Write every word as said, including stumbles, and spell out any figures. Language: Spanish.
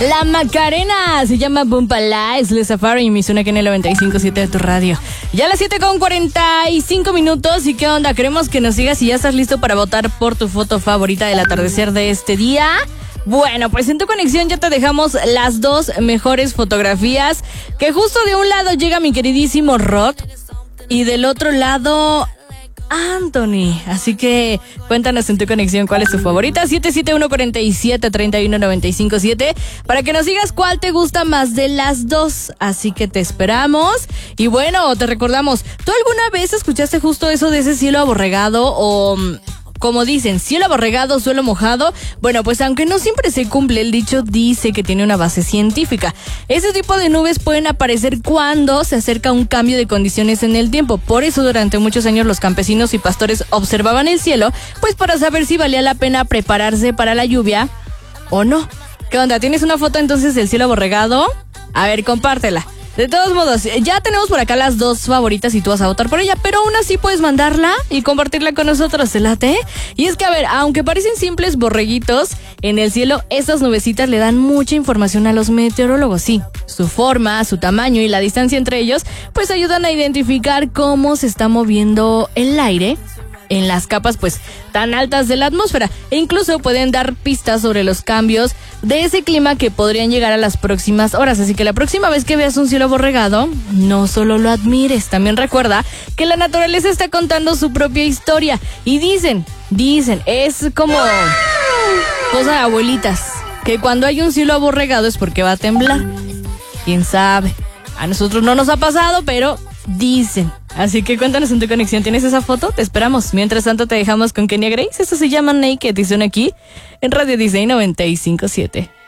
La Macarena se llama Bumpa Lies, Le Safari y mi Zona que en el noventa y cinco punto siete de tu radio. Ya a las siete con cuarenta y cinco minutos. ¿Y qué onda? Queremos que nos sigas y ya estás listo para votar por tu foto favorita del atardecer de este día. Bueno, pues en tu conexión ya te dejamos las dos mejores fotografías. Que justo de un lado llega mi queridísimo Rod y del otro lado Anthony. Así que cuéntanos en tu conexión cuál es tu favorita. siete siete uno, cuatro siete, tres uno nueve cinco siete para que nos digas cuál te gusta más de las dos. Así que te esperamos. Y bueno, te recordamos, ¿tú alguna vez escuchaste justo eso de ese cielo aborregado o... como dicen, cielo aborregado, suelo mojado? Bueno, pues aunque no siempre se cumple, el dicho dice que tiene una base científica. Ese tipo de nubes pueden aparecer cuando se acerca un cambio de condiciones en el tiempo. Por eso durante muchos años los campesinos y pastores observaban el cielo, pues para saber si valía la pena prepararse para la lluvia o no. ¿Qué onda? ¿Tienes una foto entonces del cielo aborregado? A ver, compártela. De todos modos, ya tenemos por acá las dos favoritas y tú vas a votar por ella, pero aún así puedes mandarla y compartirla con nosotros, ¿te late? Y es que, a ver, aunque parecen simples borreguitos, en el cielo estas nubecitas le dan mucha información a los meteorólogos, sí. Su forma, su tamaño y la distancia entre ellos, pues ayudan a identificar cómo se está moviendo el aire en las capas pues tan altas de la atmósfera, e incluso pueden dar pistas sobre los cambios de ese clima que podrían llegar a las próximas horas. Así que la próxima vez que veas un cielo aborregado, no solo lo admires, también recuerda que la naturaleza está contando su propia historia. Y dicen, dicen, es como cosa de abuelitas, que cuando hay un cielo aborregado es porque va a temblar. ¿Quién sabe? A nosotros no nos ha pasado, pero dicen. Así que cuéntanos en tu conexión, ¿tienes esa foto? Te esperamos. Mientras tanto te dejamos con Kenia Grace. Esto se llama Naked y suena aquí en Radio Disney noventa y cinco punto siete.